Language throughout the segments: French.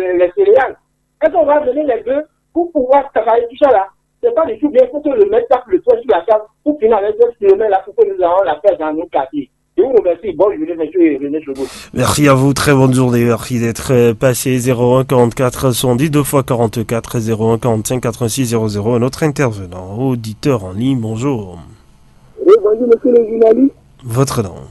les céréales. Est-ce qu'on va donner les deux pour pouvoir travailler tout ça là? C'est pas du tout bien, il faut que le mec tape le toit sur la table pour finir avec ce kilomètre là pour que nous avons la paix dans nos quartiers. Je vous remercie. Bonne journée, monsieur René Chobot. Merci à vous, très bonne journée. Merci d'être passé 01 44 110 2 fois 44 01 45 86 00. Notre intervenant, auditeur en ligne, bonjour. Oui, bonjour, monsieur le journaliste. Votre nom?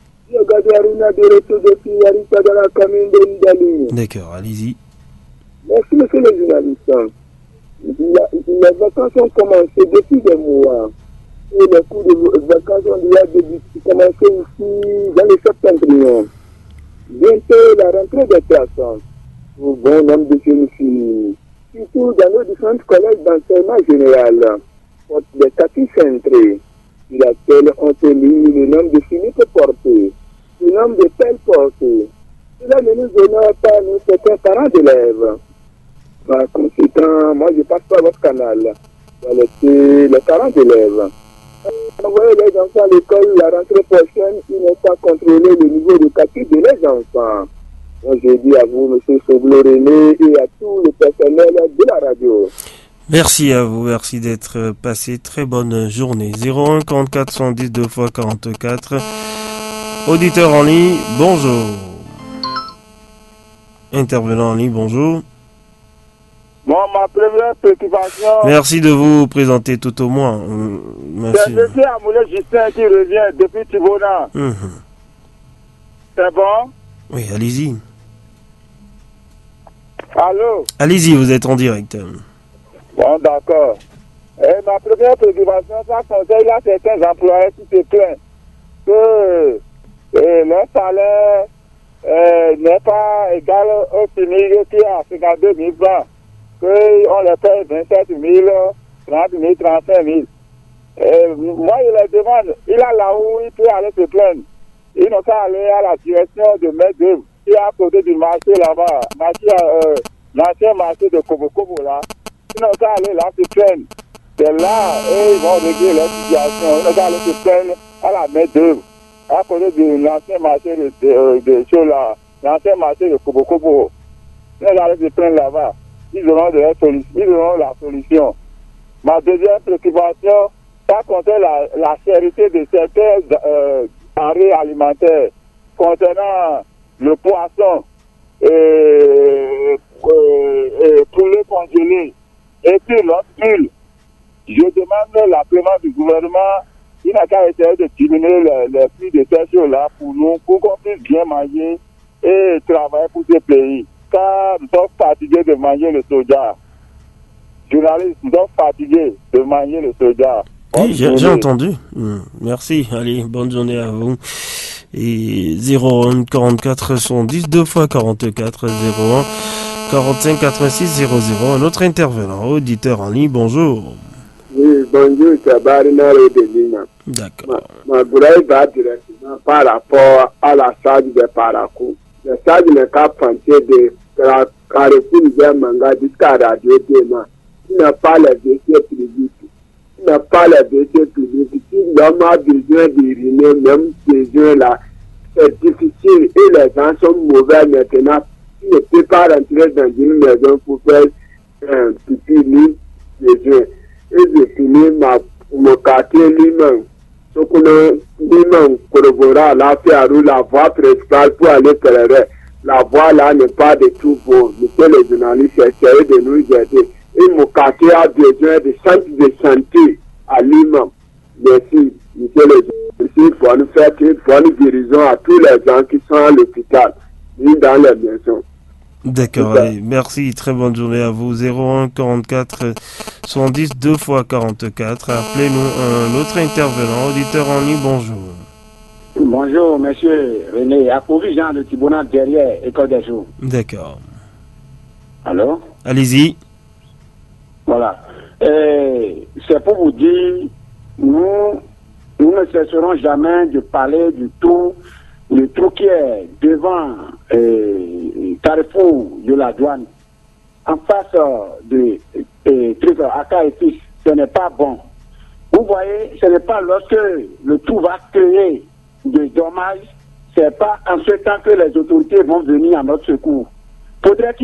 D'accord, allez-y. Merci, monsieur le journaliste. Les vacances ont commencé depuis des mois. Et les cours de vacances ont déjà commencé ici dans le septembre. Bientôt la rentrée des classes pour bon nombre de jeunes filles, surtout dans nos différents collèges d'enseignement général, portent des tapis cintrés, sur lesquels on peut lire le nombre de chimiques portés, le nombre de pelles portées. Cela ne nous honore pas, nous, certains parents d'élèves. Par conséquent, moi je passe par votre canal, dans les parents d'élèves. Envoyer les enfants à l'école la rentrée prochaine, ils n'ont pas contrôlé le niveau de capacité de les enfants. Donc, je dis à vous, M. Soblo-René, et à tout le personnel de la radio. Merci à vous, merci d'être passé. Très bonne journée. 01 44 110 2 fois 44. Auditeur en ligne, bonjour. Intervenant en ligne, bonjour. Bon, ma première préoccupation... Merci de vous présenter tout au moins. C'est M. Amoulé Justin qui revient depuis Tibona. C'est bon? Oui, allez-y. Allô? Allez-y, vous êtes en direct. Bon, d'accord. Et ma première préoccupation, ça concerne là certains employés qui se plaignent que leur salaire n'est pas égal au SMIC qui est à 52 000 francs. Qu'on les paye 27 000, 30 000, 35 000. Moi, je les demande, il a là où il peut aller se plaindre. Ils n'ont qu'à aller à la direction de main-d'œuvre qui est à côté du marché là-bas, l'ancien marché de Kobo là. Ils n'ont qu'à aller là se plaindre. C'est là, et ils vont régler leur situation. Ils n'ont qu'à aller se plaindre à la main-d'œuvre, à côté de l'ancien marché de choses là, l'ancien marché de Kobo. Ils n'ont qu'à aller se plaindre là-bas. Ils auront la solution. Ma deuxième préoccupation, ça concerne la cherté de certains denrées alimentaires concernant le poisson, poulet congelé et puis l'autre huile. Je demande l'applement du gouvernement, il n'a qu'à essayer de diminuer les prix de ces choses-là pour nous, pour qu'on puisse bien manger et travailler pour ce pays. Car nous sommes fatigués de manger le soja. Journalistes, nous sommes fatigués de manger le soja. Oui, j'ai entendu. Merci. Allez, bonne journée à vous. Et 01 44 110 2 fois 44 01 45 86 00. Un autre intervenant, auditeur en ligne, bonjour. Oui, bonjour, c'est Barina Redelina. D'accord. Ma boulaye va directement par rapport à la salle de Parakou. La salle n'est qu'à penser de Carrefour de Manga jusqu'à Radio Déma. Il n'a pas les dossiers publics. Il n'a pas les dossiers publics. Si l'homme a besoin d'uriner, même besoin là, c'est difficile et les gens sont mauvais maintenant. Il ne peut pas rentrer dans une maison pour faire un petit lit besoin. Et je finis mon quartier lui-même. Ce que lui-même corrobora la voie principale pour aller Péréret. La voie là n'est pas de tout beau. Monsieur le journaliste, essayez de nous aider. Et mon quartier a besoin de centre de santé à lui-même. Merci, monsieur le journaliste. Il faut nous faire une bonne guérison à tous les gens qui sont à l'hôpital, ni dans les maisons. D'accord, merci, très bonne journée à vous. 01 44 110 2 fois 44. Appelez-nous un autre intervenant, auditeur en ligne, bonjour. Bonjour, monsieur René. Accouru Jean de Tibona derrière École des Jours. D'accord. Alors? Allez-y. Voilà. C'est pour vous dire, nous ne cesserons jamais de parler du trou qui est devant Carrefour de la douane, en face de trucs Aka et fils. Ce n'est pas bon. Vous voyez, ce n'est pas lorsque le trou va créer des dommages, c'est pas en ce temps que les autorités vont venir à notre secours. Faudrait